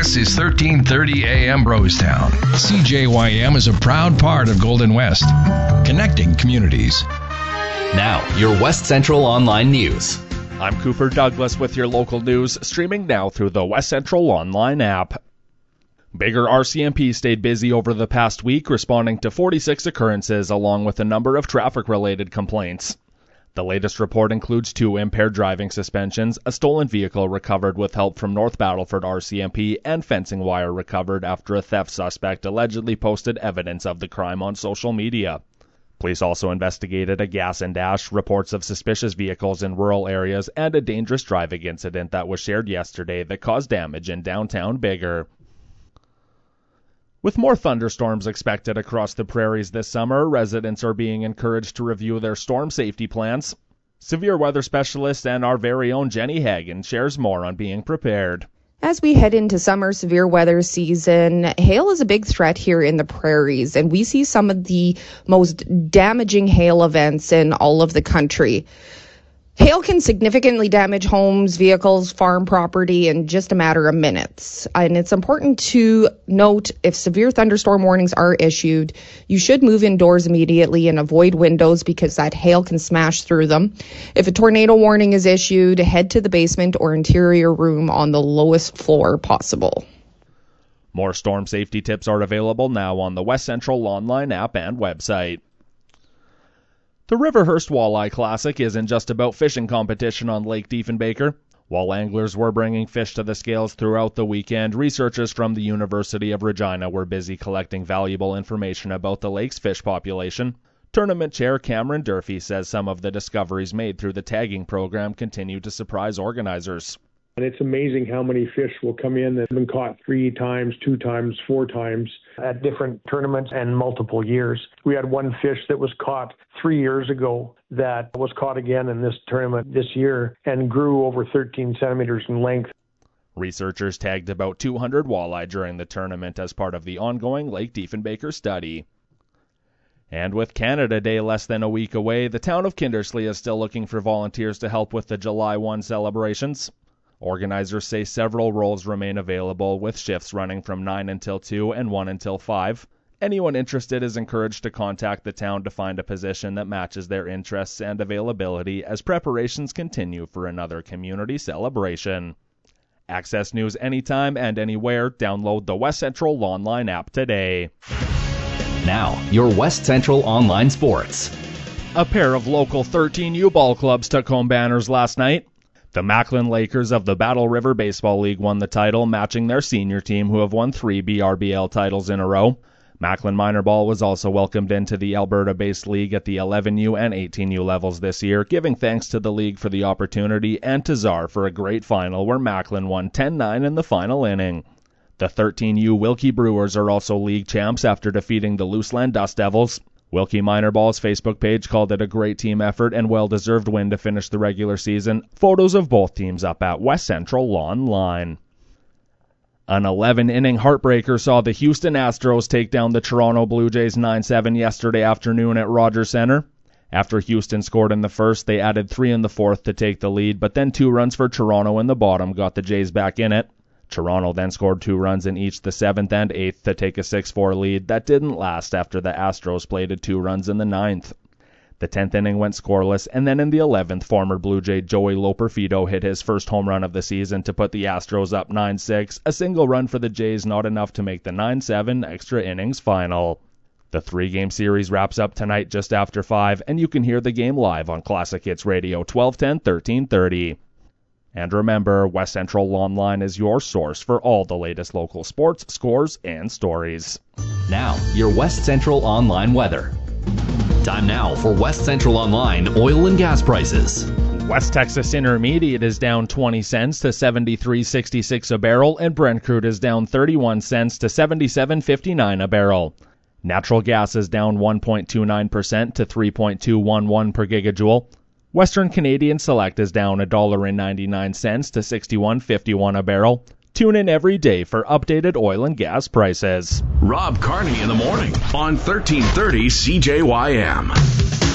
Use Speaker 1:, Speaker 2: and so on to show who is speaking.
Speaker 1: This is 1330 AM Brostown. CJYM is a proud part of Golden West, connecting communities.
Speaker 2: Now, your West Central Online News.
Speaker 3: I'm Cooper Douglas with your local news, streaming now through the West Central Online app. Biggar RCMP stayed busy over the past week, responding to 46 occurrences along with a number of traffic-related complaints. The latest report includes 2 impaired driving suspensions, a stolen vehicle recovered with help from North Battleford RCMP, and fencing wire recovered after a theft suspect allegedly posted evidence of the crime on social media. Police also investigated a gas and dash, reports of suspicious vehicles in rural areas, and a dangerous driving incident that was shared yesterday that caused damage in downtown Biggar. With more thunderstorms expected across the prairies this summer, residents are being encouraged to review their storm safety plans. Severe weather specialist and our very own Jenny Hagen shares more on being prepared.
Speaker 4: As we head into summer severe weather season, hail is a big threat here in the prairies, and we see some of the most damaging hail events in all of the country. Hail can significantly damage homes, vehicles, farm property in just a matter of minutes. And it's important to note if severe thunderstorm warnings are issued, you should move indoors immediately and avoid windows because that hail can smash through them. If a tornado warning is issued, head to the basement or interior room on the lowest floor possible.
Speaker 3: More storm safety tips are available now on the West Central Online app and website. The Riverhurst Walleye Classic isn't just about fishing competition on Lake Diefenbaker. While anglers were bringing fish to the scales throughout the weekend, researchers from the University of Regina were busy collecting valuable information about the lake's fish population. Tournament chair Cameron Durfee says some of the discoveries made through the tagging program continue to surprise organizers.
Speaker 5: And it's amazing how many fish will come in that have been caught 3 times, 2 times, 4 times at different tournaments and multiple years. We had one fish that was caught 3 years ago that was caught again in this tournament this year and grew over 13 centimeters in length.
Speaker 3: Researchers tagged about 200 walleye during the tournament as part of the ongoing Lake Diefenbaker study. And with Canada Day less than a week away, the town of Kindersley is still looking for volunteers to help with the July 1 celebrations. Organizers say several roles remain available, with shifts running from 9 until 2 and 1 until 5. Anyone interested is encouraged to contact the town to find a position that matches their interests and availability as preparations continue for another community celebration. Access news anytime and anywhere. Download the West Central Online app today.
Speaker 2: Now, your West Central Online Sports.
Speaker 3: A pair of local 13U ball clubs took home banners last night. The Macklin Lakers of the Battle River Baseball League won the title, matching their senior team, who have won 3 BRBL titles in a row. Macklin Minor Ball was also welcomed into the Alberta-based league at the 11U and 18U levels this year, giving thanks to the league for the opportunity and to Czar for a great final where Macklin won 10-9 in the final inning. The 13U Wilkie Brewers are also league champs after defeating the Luseland Dust Devils. Wilkie Minor Ball's Facebook page called it a great team effort and well-deserved win to finish the regular season. Photos of both teams up at West Central Online. An 11-inning heartbreaker saw the Houston Astros take down the Toronto Blue Jays 9-7 yesterday afternoon at Rogers Center. After Houston scored in the first, they added 3 in the fourth to take the lead, but then 2 runs for Toronto in the bottom got the Jays back in it. Toronto then scored 2 runs in each the 7th and 8th to take a 6-4 lead that didn't last after the Astros plated 2 runs in the 9th. The 10th inning went scoreless, and then in the 11th, former Blue Jay Joey Loperfido hit his first home run of the season to put the Astros up 9-6, a single run for the Jays not enough to make the 9-7 extra innings final. The 3-game series wraps up tonight just after 5, and you can hear the game live on Classic Hits Radio 1210, 1330. And remember, West Central Online is your source for all the latest local sports, scores, and stories.
Speaker 2: Now, your West Central Online weather. Time now for West Central Online oil and gas prices.
Speaker 3: West Texas Intermediate is down 20 cents to 73.66 a barrel, and Brent crude is down 31 cents to 77.59 a barrel. Natural gas is down 1.29% to 3.211 per gigajoule. Western Canadian Select is down $1.99 to 61.51 a barrel. Tune in every day for updated oil and gas prices.
Speaker 6: Rob Carney in the morning on 1330 CJYM.